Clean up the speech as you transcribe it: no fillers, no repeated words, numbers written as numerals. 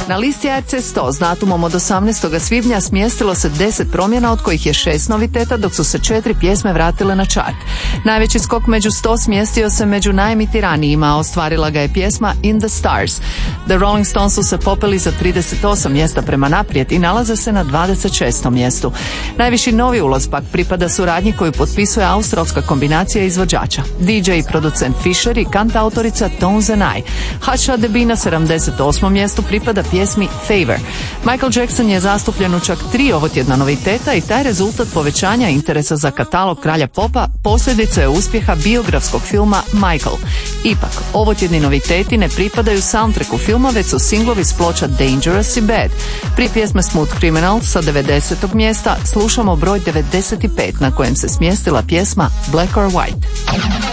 Na listi RC 100 s datumom od 18. svibnja smjestilo se 10 promjena, od kojih je 6 noviteta, dok su se 4 pjesme vratile na čart. Najveći skok među 100 smjestio se među najemitiranijima, a ostvarila ga je pjesma In the Stars. The Rolling Stones su se popeli za 38 mjesta prema naprijed i nalaze se na 26. mjestu. Najviši novi ulaz pak pripada suradnji koju potpisuje australska kombinacija izvođača. DJ i producent Fisher i kantautorica Tones and I. Hush the Bee na 78. mjestu pripada pjesmi Favor. Michael Jackson je zastupljen u čak 3 ovotjedna noviteta i taj rezultat povećanja interesa za katalog kralja popa posljedica je uspjeha biografskog filma Michael. Ipak, ovotjedni noviteti ne pripadaju soundtracku filma, već su singlovi s ploča Dangerous i Bad. Prije pjesme Smooth Criminal sa 90. mjesta slušamo broj 95 na kojem se smjestila pjesma Black or White.